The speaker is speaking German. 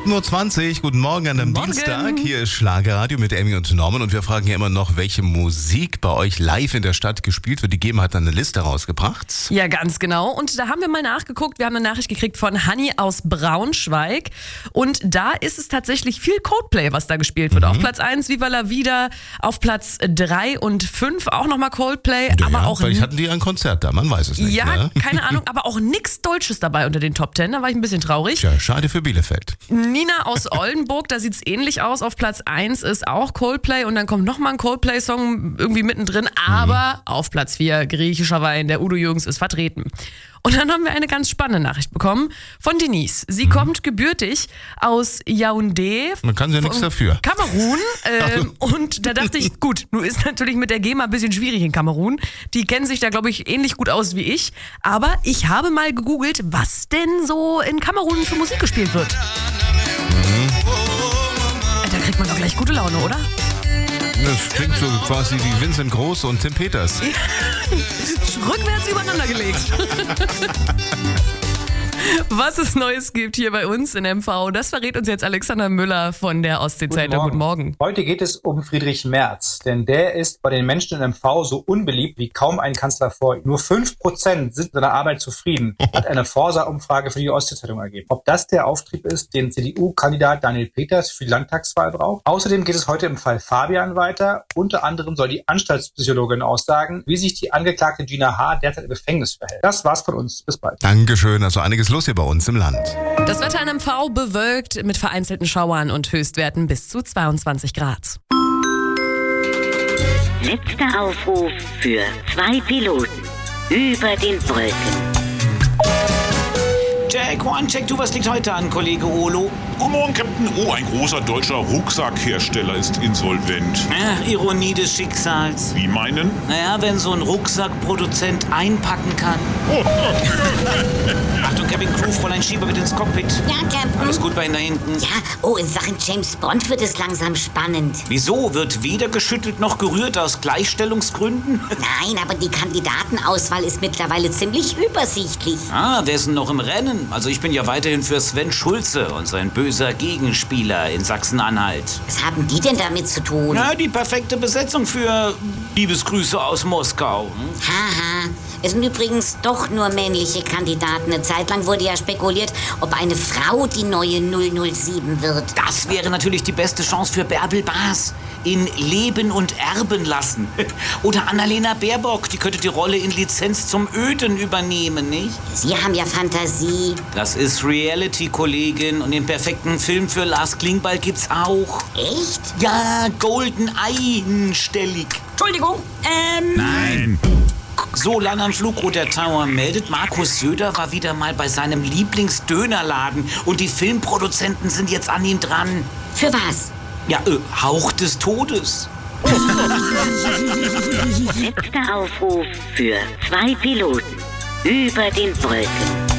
8.20 Uhr, guten Morgen an einem Dienstag. Hier ist Schlagerradio mit Emmy und Norman und wir fragen ja immer noch, welche Musik bei euch live in der Stadt gespielt wird. Die GEMA hat dann eine Liste rausgebracht. Ja, ganz genau. Und da haben wir mal nachgeguckt. Wir haben eine Nachricht gekriegt von Hanni aus Braunschweig. Und da ist es tatsächlich viel Coldplay, was da gespielt wird. Auf Platz 1 Viva la Vida, auf Platz 3 und 5 auch nochmal Coldplay. Ja, aber auch vielleicht hatten die ein Konzert da, man weiß es nicht. Ja, ne? keine Ahnung, aber auch nichts Deutsches dabei unter den Top 10. Da war ich ein bisschen traurig. Tja, schade für Bielefeld. Nina aus Oldenburg, da sieht's ähnlich aus. Auf Platz 1 ist auch Coldplay und dann kommt nochmal ein Coldplay-Song irgendwie mittendrin. Aber auf Platz 4 griechischer Wein, der Udo Jürgens ist vertreten. Und dann haben wir eine ganz spannende Nachricht bekommen von Denise. Sie kommt gebürtig aus Yaoundé. Man kann ja nichts dafür. Kamerun. Und da dachte ich, gut, nun ist natürlich mit der GEMA ein bisschen schwierig in Kamerun. Die kennen sich da, glaube ich, ähnlich gut aus wie ich. Aber ich habe mal gegoogelt, was denn so in Kamerun für Musik gespielt wird. Da kriegt man doch gleich gute Laune, oder? Das klingt so quasi wie Vincent Groß und Tim Peters. Rückwärts übereinander gelegt. Was es Neues gibt hier bei uns in MV, das verrät uns jetzt Alexander Müller von der Ostsee-Zeitung. Guten Morgen. Heute geht es um Friedrich Merz, denn der ist bei den Menschen in MV so unbeliebt wie kaum ein Kanzler vor ihm. Nur 5% sind mit seiner Arbeit zufrieden, hat eine Forsa-Umfrage für die Ostsee-Zeitung ergeben. Ob das der Auftrieb ist, den CDU-Kandidat Daniel Peters für die Landtagswahl braucht? Außerdem geht es heute im Fall Fabian weiter. Unter anderem soll die Anstaltspsychologin aussagen, wie sich die Angeklagte Gina H. derzeit im Gefängnis verhält. Das war's von uns. Bis bald. Dankeschön, also einiges los hier bei uns im Land. Das Wetter in MV bewölkt mit vereinzelten Schauern und Höchstwerten bis zu 22 Grad. Letzter Aufruf für 2 Piloten über den Brücken. Jack, One, check du, was liegt heute an, Kollege Olo? Guten Morgen, Captain. Oh, ein großer deutscher Rucksackhersteller ist insolvent. Ach, Ironie des Schicksals. Wie meinen? Naja, wenn so ein Rucksackproduzent einpacken kann. Achtung, Cabin Crew, Fräulein Schieber bitte ins Cockpit. Ja, Captain. Alles gut bei Ihnen da hinten? Ja, oh, in Sachen James Bond wird es langsam spannend. Wieso? Wird weder geschüttelt noch gerührt aus Gleichstellungsgründen? Nein, aber die Kandidatenauswahl ist mittlerweile ziemlich übersichtlich. Ah, wer ist denn noch im Rennen? Also ich bin ja weiterhin für Sven Schulze und sein böser Gegenspieler in Sachsen-Anhalt. Was haben die denn damit zu tun? Na, die perfekte Besetzung für Liebesgrüße aus Moskau. Haha, es sind übrigens doch nur männliche Kandidaten. Eine Zeit lang wurde ja spekuliert, ob eine Frau die neue 007 wird. Das wäre natürlich die beste Chance für Bärbel Baas. In Leben und Erben lassen. Oder Annalena Baerbock, die könnte die Rolle in Lizenz zum Öden übernehmen, nicht? Sie haben ja Fantasie. Das ist Reality, Kollegin. Und den perfekten Film für Lars Klingbeil gibt's auch. Echt? Ja, Golden einstellig. Entschuldigung, Nein. So, lang am Flugroter Tower meldet, Markus Söder war wieder mal bei seinem Lieblingsdönerladen. Und die Filmproduzenten sind jetzt an ihm dran. Für was? Ja, Hauch des Todes. Letzter Aufruf für 2 Piloten über den Brücken.